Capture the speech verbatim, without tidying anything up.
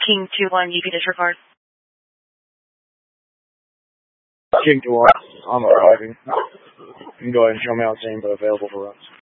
King two one, you can disregard. King two one, I'm arriving. You can go ahead and show me out same, but available for runs.